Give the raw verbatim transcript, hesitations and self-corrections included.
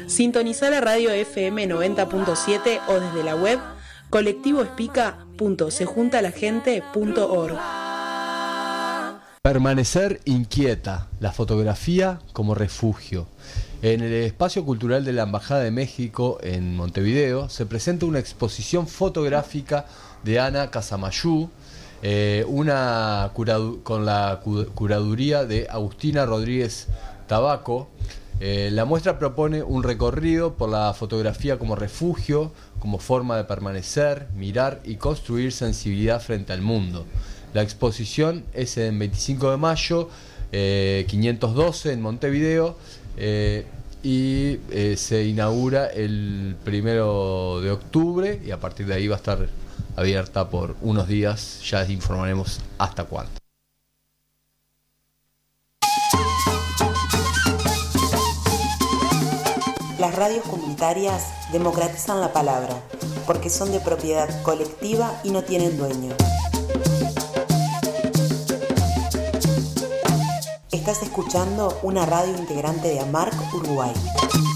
Sintonizá la radio F M noventa punto siete o desde la web colectivo espica punto se junta la gente punto org. Permanecer inquieta, la fotografía como refugio. En el Espacio Cultural de la Embajada de México en Montevideo se presenta una exposición fotográfica de Ana Casamayú, eh, una curadu- con la cu- curaduría de Agustina Rodríguez Tabaco. Eh, la muestra propone un recorrido por la fotografía como refugio, como forma de permanecer, mirar y construir sensibilidad frente al mundo. La exposición es en veinticinco de mayo, eh, quinientos doce en Montevideo, eh, y eh, se inaugura el primero de octubre y a partir de ahí va a estar abierta por unos días, ya les informaremos hasta cuándo. Las radios comunitarias democratizan la palabra, porque son de propiedad colectiva y no tienen dueño. Estás escuchando una radio integrante de AMARC Uruguay.